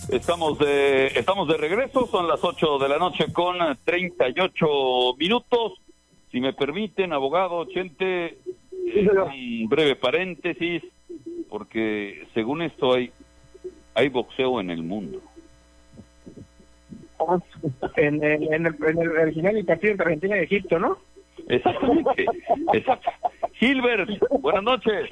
Estamos de regreso, son las 8 de la noche con 38 minutos. Si me permiten, abogado Chente, un breve paréntesis, porque según esto hay boxeo en el mundo. En el original y partido entre Argentina y Egipto, ¿no? Exactamente. Exacto. Gilbert, buenas noches.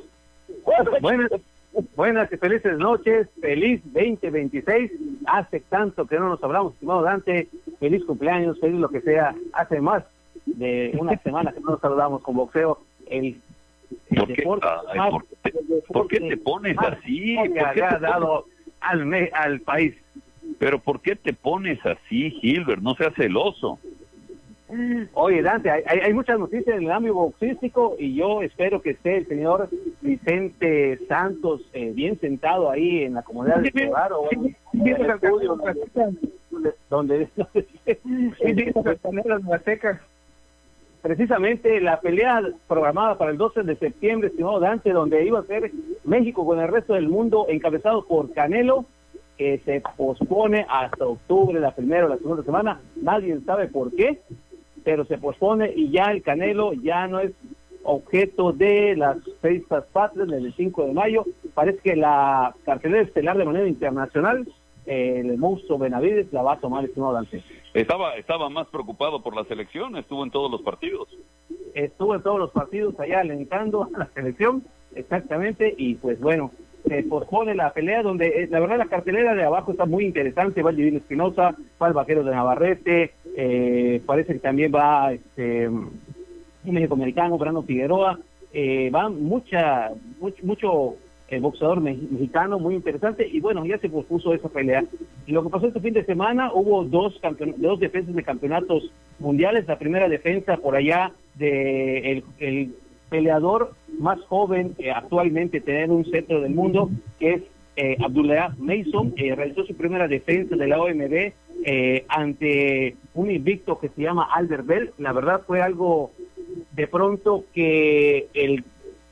Buenas y felices noches, feliz 2026, hace tanto que no nos hablamos, estimado Dante, feliz cumpleaños, feliz lo que sea, hace más de una semana que no nos saludamos con boxeo, ¿Por qué te pones así? ¿Por qué ha dado al país? Pero ¿por qué te pones así, Gilbert? No seas celoso. Oye, Dante, hay muchas noticias en el ámbito boxístico y yo espero que esté el señor Vicente Santos bien sentado ahí en la comunidad de Hogar o en el estudio donde precisamente la pelea programada para el 12 de septiembre, estimado Dante, donde iba a ser México con el resto del mundo encabezado por Canelo, que se pospone hasta octubre, la primera o la segunda semana, nadie sabe por qué, pero se pospone y ya el Canelo ya no es objeto de las fiestas patrias del 5 de mayo. Parece que la cartelera estelar de manera internacional, el monstruo Benavides la va a tomar, estimado Dante. Estaba más preocupado por la selección, estuvo en todos los partidos. Estuvo en todos los partidos allá alentando a la selección, exactamente, y pues bueno, se pospone la pelea donde la verdad la cartelera de abajo está muy interesante. Va el Divino Espinosa, va el Vaquero de Navarrete, parece que también va un México-americano, Brandon Figueroa, va mucho boxeador mexicano muy interesante, y bueno, ya se pospuso esa pelea. Y lo que pasó este fin de semana, hubo dos defensas de campeonatos mundiales. La primera defensa por allá de el peleador más joven actualmente tener un cetro del mundo, que es Abdullah Mason, realizó su primera defensa de la OMB ante un invicto que se llama Albert Bell. La verdad fue algo de pronto que el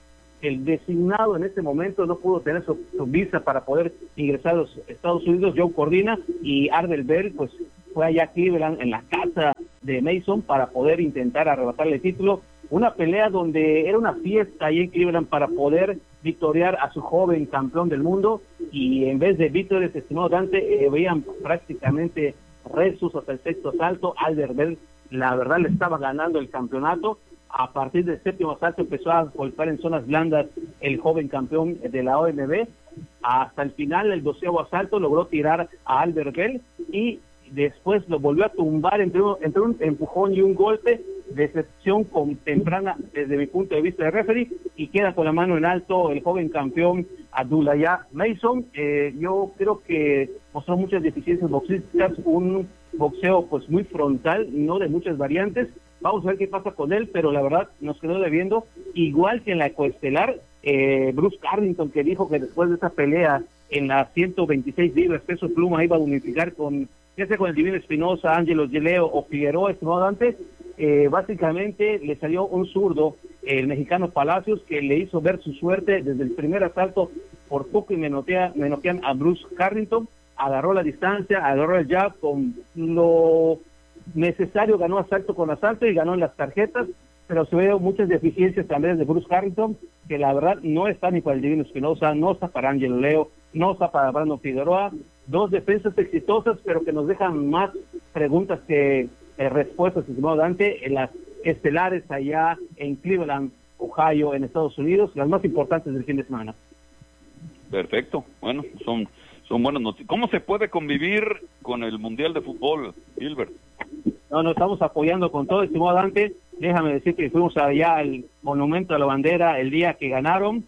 designado en este momento no pudo tener su visa para poder ingresar a los Estados Unidos, Joe Cordina, y Albert Bell pues fue allá a Cleveland en la casa de Mason para poder intentar arrebatarle el título. Una pelea donde era una fiesta ahí en Cleveland para poder victoriar a su joven campeón del mundo, y en vez de victorias, estimado Dante, veían prácticamente rezos hasta el sexto asalto. Albert Bell, la verdad, le estaba ganando el campeonato. A partir del séptimo asalto empezó a golpear en zonas blandas el joven campeón de la OMB. Hasta el final, el 12º asalto, logró tirar a Albert Bell y después lo volvió a tumbar entre un empujón y un golpe. Decepción temprana desde mi punto de vista de referee, y queda con la mano en alto el joven campeón Abdullah Mason. Yo creo que mostró muchas deficiencias boxísticas, un boxeo pues muy frontal, no de muchas variantes. Vamos a ver qué pasa con él, pero la verdad nos quedó debiendo, igual que en la coestelar. Bruce Carrington, que dijo que después de esa pelea en las 126 libras peso pluma iba a unificar con, ya sea con el Divino Espinosa, Ángelo Geleo o Figueroa, estimado antes, básicamente le salió un zurdo, el mexicano Palacios, que le hizo ver su suerte desde el primer asalto. Por poco y menotean a Bruce Carrington, agarró la distancia, agarró el jab con lo necesario, ganó asalto con asalto y ganó en las tarjetas, pero se ve muchas deficiencias también de Bruce Carrington, que la verdad no está ni para el Divino Espinosa, no está para Ángelo Leo, no está para Brandon Figueroa. Dos defensas exitosas, pero que nos dejan más preguntas que respuestas, estimado Dante, en las estelares allá en Cleveland, Ohio, en Estados Unidos, las más importantes del fin de semana. Perfecto, bueno, son buenas noticias. ¿Cómo se puede convivir con el Mundial de Fútbol, Gilbert? No, nos estamos apoyando con todo, estimado Dante. Déjame decir que fuimos allá al Monumento a la Bandera el día que ganaron.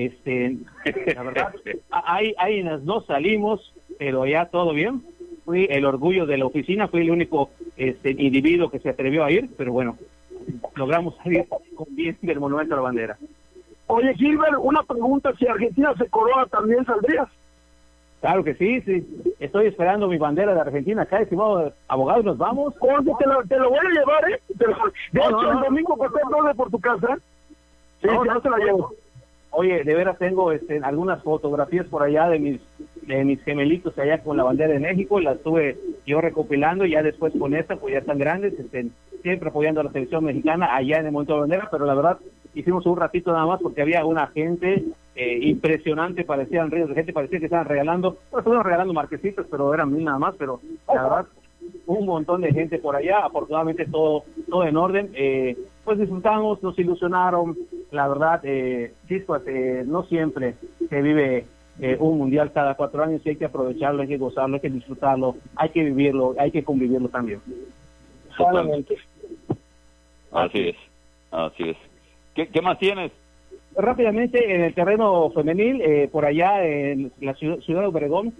La verdad, ahí no salimos, pero ya todo bien. Fui el orgullo de la oficina, fui el único individuo que se atrevió a ir, pero bueno, logramos salir con bien del Monumento a la Bandera. Oye, Gilbert, una pregunta: si Argentina se corona, ¿también saldrías? Claro que sí. Estoy esperando mi bandera de Argentina acá, estimado abogado, ¿nos vamos? Oye, te lo voy a llevar, ¿eh? De hecho, el domingo pasé doble por tu casa. Sí, no te la llevo. Oye, de veras tengo algunas fotografías por allá de mis de mis gemelitos allá con la bandera de México, la estuve yo recopilando, y ya después con esta, pues ya están grandes, siempre apoyando a la selección mexicana allá en el momento de bandera, pero la verdad hicimos un ratito nada más porque había una gente impresionante, parecían ríos de gente, parecía que estaban regalando, bueno, estuvieron regalando marquesitos, pero eran mil nada más, pero la verdad un montón de gente por allá, afortunadamente todo en orden, pues disfrutamos, nos ilusionaron, la verdad, chispas, no siempre se vive un mundial cada 4 años, y hay que aprovecharlo, hay que gozarlo, hay que disfrutarlo, hay que vivirlo, hay que convivirlo también. Totalmente. Así es. ¿Qué más tienes? Rápidamente, en el terreno femenil, por allá en la ciudad de Obregón,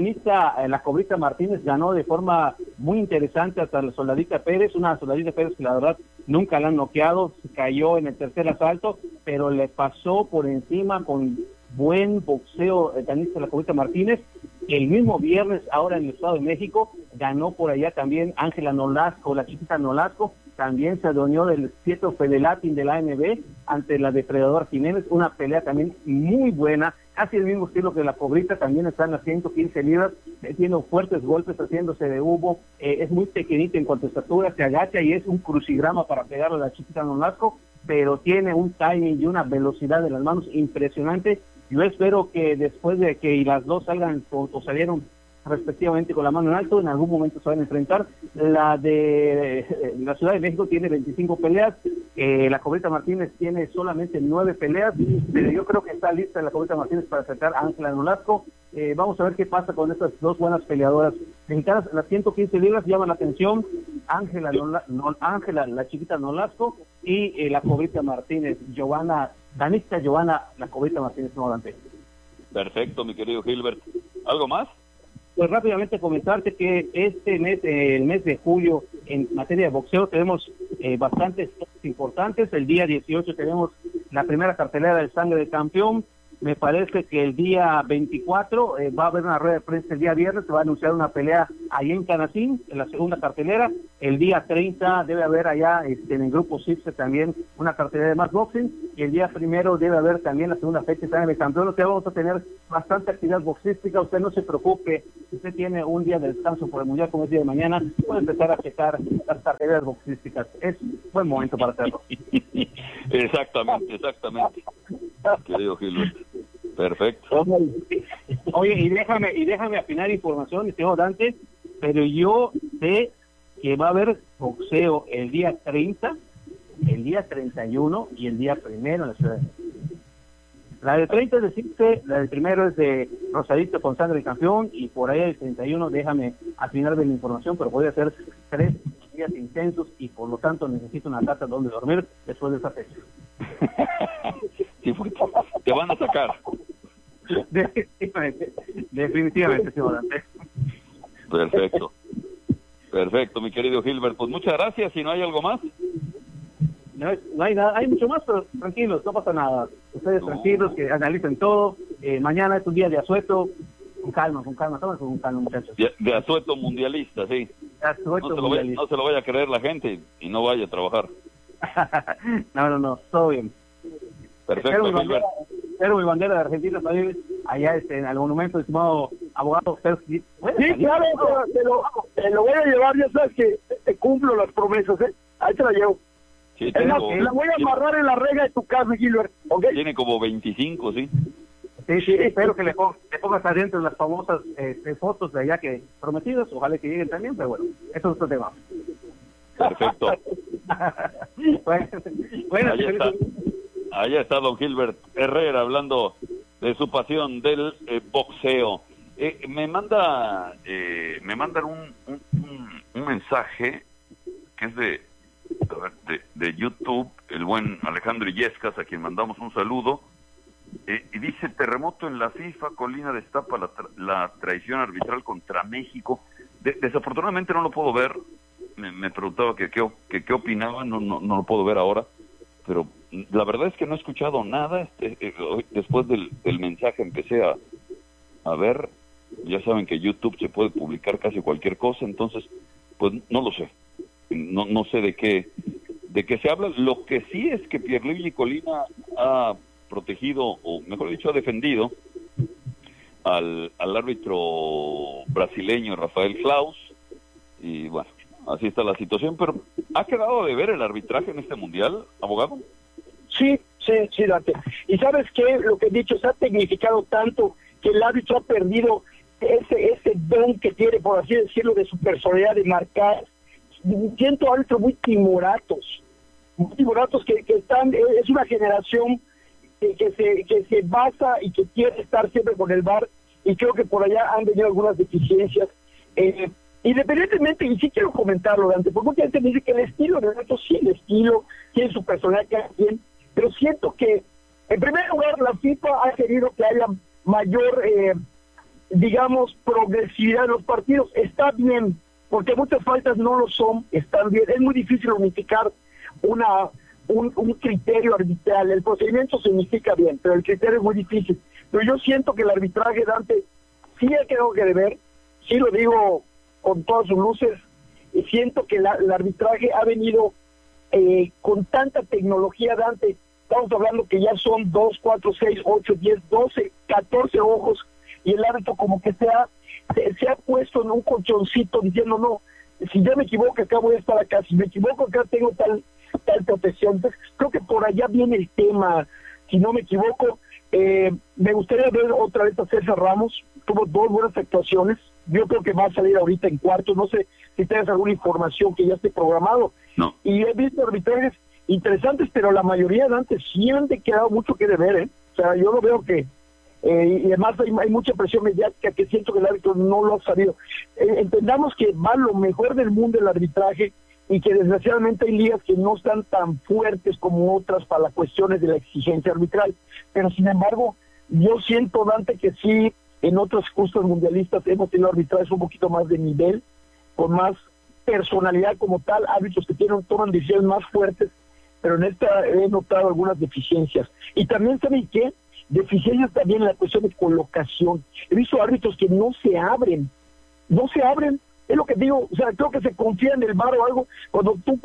la Cobrita Martínez ganó de forma muy interesante hasta la Soldadita Pérez, una Soldadita Pérez que la verdad nunca la han noqueado, se cayó en el tercer asalto, pero le pasó por encima con buen boxeo Danista La Cobrita Martínez. El mismo viernes, ahora en el Estado de México, ganó por allá también Ángela Nolasco, la chiquita Nolasco, también se adueñó del 7 Fedelatin de la AMB ante la Depredadora Jiménez, una pelea también muy buena, casi el mismo estilo que la Cobrita, también está en las 115 libras, tiene fuertes golpes, haciéndose de hubo, es muy pequeñita en cuanto a estatura, se agacha y es un crucigrama para pegarle a la chiquita Nolasco, pero tiene un timing y una velocidad de las manos impresionante. Yo espero que después de que las dos salgan o salieron respectivamente con la mano en alto, en algún momento se van a enfrentar. La de la Ciudad de México tiene 25 peleas, la Cobrita Martínez tiene solamente 9 peleas, pero yo creo que está lista la Cobrita Martínez para sacar a Ángela Nolasco. Vamos a ver qué pasa con estas dos buenas peleadoras mexicanas. Las 115 libras llaman la atención, Ángela, la chiquita Nolasco, y la Cobrita Martínez, Danista Giovanna, la Cobrita Martínez Morante. Perfecto, mi querido Gilbert. ¿Algo más? Pues rápidamente comentarte que este mes, el mes de julio, en materia de boxeo, tenemos bastantes cosas importantes. El día 18 tenemos la primera cartelera del Sangre de Campeón. Me parece que el día 24 va a haber una rueda de prensa el día viernes, se va a anunciar una pelea ahí en Canacín, en la segunda cartelera. El día 30 debe haber allá en el grupo CIPSE también una cartelera de más boxing, y el día 1 debe haber también la segunda fecha de campeón. O sea, vamos a tener bastante actividad boxística. Usted no se preocupe, si usted tiene un día de descanso por el mundial como es día de mañana, puede empezar a checar las carteleras boxísticas. Es buen momento para hacerlo. Exactamente, querido Gilbert. Perfecto. Oye, y déjame afinar información, señor Dante, pero yo sé que va a haber boxeo el día 30, el día 31 y el día 1 en la Ciudad de México. La de 30 es de CIPSE, la del 1 es de Rosadito con Sangre de Campeón, y por ahí el 31 déjame afinar de la información, pero voy a hacer 3 días intensos y por lo tanto necesito una casa donde dormir después de esa fecha. Sí, te van a sacar. Definitivamente, señor Dante. Perfecto, mi querido Gilbert. Pues muchas gracias. Si no hay algo más. No hay nada, hay mucho más, pero tranquilos, no pasa nada. Ustedes tranquilos, que analicen todo. Mañana es un día de asueto. Con calma, tómense con calma, muchachos. De asueto mundialista, sí. No se lo vaya a creer la gente y no vaya a trabajar. No, todo bien. Perfecto, Gilbert. Espero mi bandera de Argentina también allá en el monumento, estimado abogado. Sí, claro, te lo voy a llevar, ya sabes que te cumplo las promesas, ¿eh? Ahí te la llevo. Sí, la voy a amarrar en la rega de tu casa, Gilbert, ¿ok? Tiene como 25, sí. Sí, espero que le pongas adentro las famosas fotos de allá que prometidas, ojalá que lleguen también, pero bueno, eso es otro tema. Perfecto. bueno, Allá está don Gilbert Herrera hablando de su pasión del boxeo. Me mandan un mensaje que es de YouTube, el buen Alejandro Illescas, a quien mandamos un saludo, y dice: terremoto en la FIFA, Colina destapa la traición arbitral contra México. Desafortunadamente no lo puedo ver. Me preguntaba que qué opinaba, no lo puedo ver ahora, pero la verdad es que no he escuchado nada. Después del mensaje empecé a ver. Ya saben que YouTube se puede publicar casi cualquier cosa, entonces pues no lo sé, no sé de qué se habla. Lo que sí es que Pierluigi Colina ha protegido, o mejor dicho, ha defendido al árbitro brasileño Rafael Klaus, y bueno, así está la situación, pero ¿ha quedado de ver el arbitraje en este mundial, abogado? Sí, Dante. Y ¿sabes qué? Lo que he dicho, se ha tecnificado tanto que el árbitro ha perdido ese don que tiene, por así decirlo, de su personalidad de marcar. Siento árbitros muy timoratos que están, es una generación que se basa y que quiere estar siempre con el VAR, y creo que por allá han venido algunas deficiencias. Independientemente, y sí quiero comentarlo, Dante, porque mucha gente dice que el estilo de Renato, sí, el estilo, tiene su personalidad cada quien, pero siento que, en primer lugar, la FIFA ha querido que haya mayor, digamos, progresividad en los partidos. Está bien, porque muchas faltas no lo son, están bien. Es muy difícil unificar un criterio arbitral. El procedimiento se unifica bien, pero el criterio es muy difícil. Pero yo siento que el arbitraje, Dante, sí ha quedado que deber, sí lo digo con todas sus luces, y siento que el arbitraje ha venido con tanta tecnología, Dante. Estamos hablando que ya son 2, 4, 6, 8, 10, 12, 14 ojos, y el árbitro como que se ha puesto en un colchoncito diciendo, no, si ya me equivoco acá voy a estar acá, si me equivoco acá tengo tal protección. Entonces creo que por allá viene el tema, si no me equivoco. Me gustaría ver otra vez a César Ramos, tuvo 2 buenas actuaciones, yo creo que va a salir ahorita en cuartos, no sé si tienes alguna información que ya esté programado. No. Y he visto arbitrajes interesantes, pero la mayoría de antes sí han quedado mucho que deber, O sea, yo lo veo que, y además hay mucha presión mediática que siento que el árbitro no lo ha sabido. Entendamos que va lo mejor del mundo el arbitraje, y que desgraciadamente hay ligas que no están tan fuertes como otras para las cuestiones de la exigencia arbitral, pero sin embargo, yo siento, Dante, que sí, en otras justas mundialistas hemos tenido arbitrajes un poquito más de nivel, con más personalidad como tal, árbitros que toman decisiones más fuertes, pero en esta he notado algunas deficiencias. Y también, ¿saben qué? Deficiencias también en la cuestión de colocación. He visto árbitros que no se abren, es lo que digo. O sea, creo que se confía en el VAR o algo, cuando tú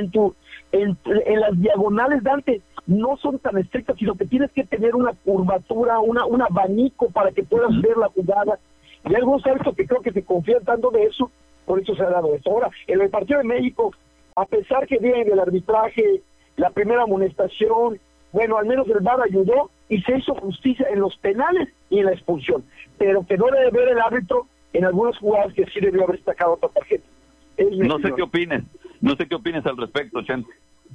en las diagonales, Dante, no son tan estrictas, sino que tienes que tener una curvatura, un abanico para que puedas ver la jugada. Y hay algunos árbitros que creo que se confían tanto de eso, por eso se ha dado esto. Ahora, en el partido de México, a pesar que viene del arbitraje, la primera amonestación, bueno, al menos el VAR ayudó y se hizo justicia en los penales y en la expulsión, pero que no debe ver el árbitro en algunas jugadas que sí debió haber sacado otra tarjeta. No sé qué opines al respecto, Chente.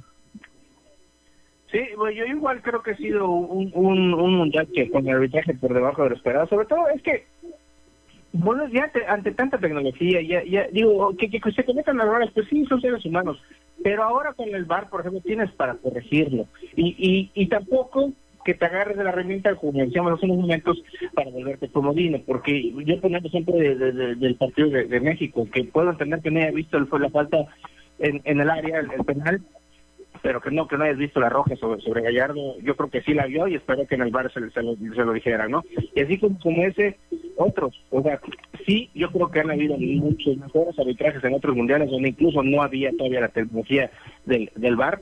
Sí, bueno, yo igual creo que ha sido un mundial que con el arbitraje por debajo de lo esperado. Sobre todo es que, bueno, ya ante tanta tecnología, ya digo, que se cometan errores, pues sí, son seres humanos, pero ahora con el VAR, por ejemplo, tienes para corregirlo, y tampoco que te agarres de la herramienta, como decíamos hace unos momentos, para volverte comodino, porque yo pongo siempre del partido de México, que puedo entender que no haya visto la falta en el área, el penal, pero que no hayas visto la roja sobre Gallardo. Yo creo que sí la vio, y espero que en el VAR se lo dijera, ¿no? Y así como ese, otros, o sea, sí, yo creo que han habido muchos mejores arbitrajes en otros mundiales donde incluso no había todavía la tecnología del VAR,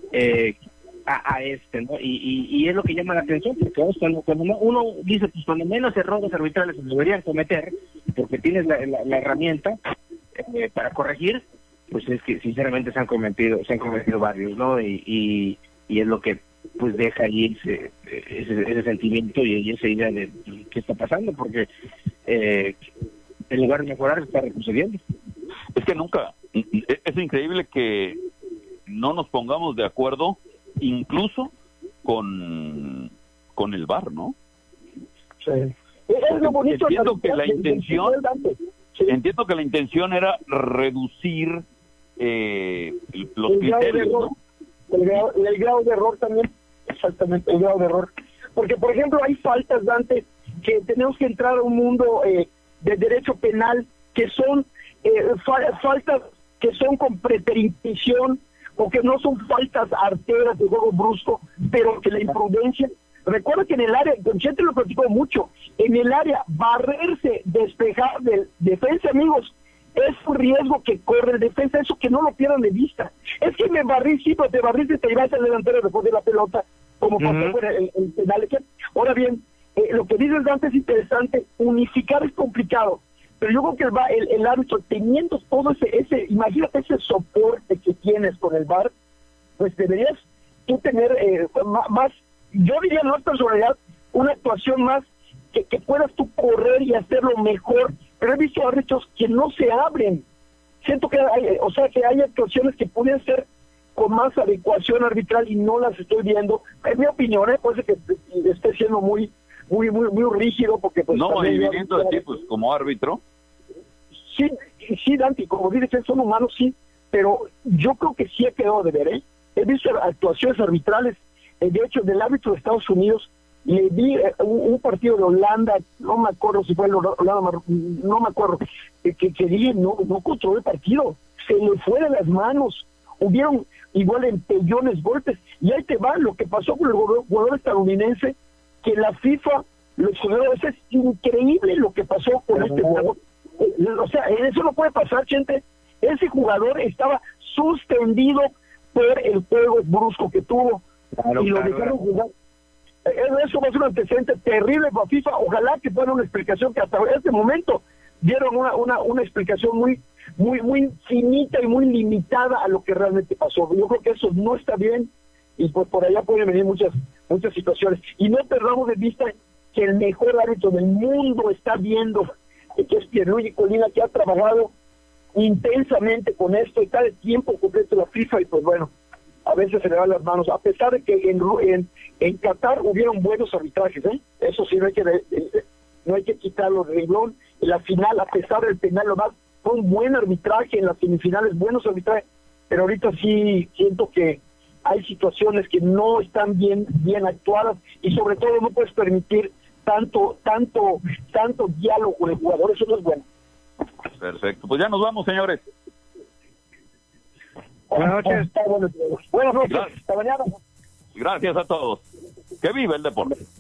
a este, ¿no? Y es lo que llama la atención, porque cuando uno dice, pues cuando menos errores arbitrales se deberían cometer, porque tienes la herramienta para corregir, pues es que sinceramente se han cometido varios, ¿no? Y es lo que pues deja ahí ese sentimiento y esa idea de qué está pasando, porque en lugar de mejorar está retrocediendo. Es que nunca, es increíble que no nos pongamos de acuerdo incluso con el VAR, ¿no? Sí. Es lo bonito. Entiendo que la intención, entiendo que la intención era reducir los criterios, ¿no? El grado de error también, exactamente, el grado de error. Porque, por ejemplo, hay faltas, Dante, que tenemos que entrar a un mundo de derecho penal, que son faltas que son con preterintención, o que no son faltas arteras de juego brusco, pero que la imprudencia. Recuerda que en el área, Don Chente lo platicó mucho, en el área, barrerse, despejar del defensa, amigos, es un riesgo que corre el defensa, eso que no lo pierdan de vista. Es que me barrí, sí, pero te barriste, te ibas al delantero después de la pelota, como pasó con el penal. Ahora bien, lo que dices, Dante, es interesante. Unificar es complicado, pero yo creo que el árbitro, teniendo todo ese, imagínate ese soporte que tienes con el VAR, pues deberías tú tener más, yo diría, no es personalidad, una actuación más que puedas tú correr y hacerlo mejor. Pero he visto árbitros que no se abren. Siento que hay actuaciones que pueden ser con más adecuación arbitral y no las estoy viendo. En mi opinión, puede ser que esté siendo muy rígido, porque pues no, y viniendo de ti, pues como árbitro. Sí, Dante, como dices, son humanos, sí, pero yo creo que sí ha quedado de ver, He visto actuaciones arbitrales, de hecho, del árbitro de Estados Unidos. Le vi un partido de Holanda, no me acuerdo si fue el Holanda, no me acuerdo, que dije, no controló el partido, se le fue de las manos, hubieron igual empellones, golpes, y ahí te va lo que pasó con el jugador estadounidense, que la FIFA, los jugadores, es increíble lo que pasó con este jugador. O sea, eso no puede pasar, gente. Ese jugador estaba suspendido por el juego brusco que tuvo, y lo dejaron jugar. Eso va a ser un antecedente terrible para FIFA. Ojalá que fuera una explicación, que hasta este momento dieron una explicación muy finita y muy limitada a lo que realmente pasó. Yo creo que eso no está bien, y pues por allá pueden venir muchas situaciones. Y no perdamos de vista que el mejor árbitro del mundo está viendo, que es Pierluigi Collina, que ha trabajado intensamente con esto, está de tiempo completo la FIFA, y pues bueno, a veces se le van las manos, a pesar de que en Qatar hubieron buenos arbitrajes, eso sí, no hay que quitarlo de renglón. En la final, a pesar del penal, lo más, fue un buen arbitraje, en las semifinales buenos arbitrajes, pero ahorita sí siento que hay situaciones que no están bien actuadas, y sobre todo no puedes permitir tanto diálogo con el jugador, eso no es bueno. Perfecto, pues ya nos vamos, señores. Buenas noches. Buenas noches. Hasta mañana. Gracias a todos. Que viva el deporte.